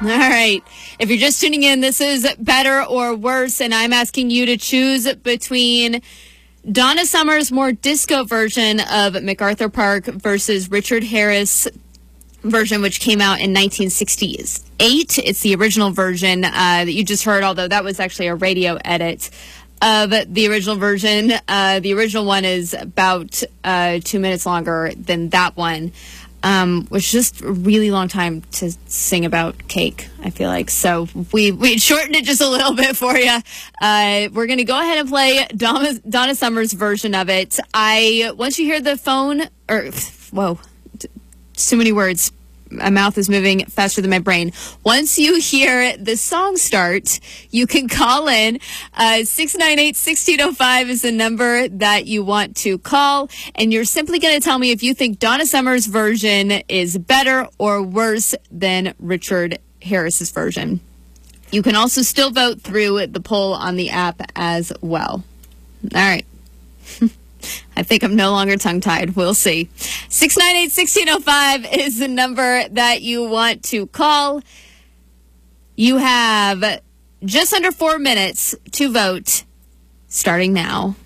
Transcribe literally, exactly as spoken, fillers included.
All right. If you're just tuning in, this is Better or Worse, and I'm asking you to choose between Donna Summer's more disco version of MacArthur Park versus Richard Harris' version, which came out in nineteen sixty-eight. It's the original version uh, that you just heard, although that was actually a radio edit of the original version. Uh, the original one is about uh, two minutes longer than that one. Um, was just a really long time to sing about cake, I feel like. So we, we shortened it just a little bit for you. Uh, we're going to go ahead and play Donna, Donna Summer's version of it. I, once you hear the phone, or, whoa, so many words. My mouth is moving faster than my brain. Once you hear the song start, you can call in. Uh, six nine eight, one six zero five is the number that you want to call. And you're simply going to tell me if you think Donna Summer's version is better or worse than Richard Harris's version. You can also still vote through the poll on the app as well. All right. I think I'm no longer tongue-tied. We'll see. six nine eight, one six zero five is the number that you want to call. You have just under four minutes to vote, starting now.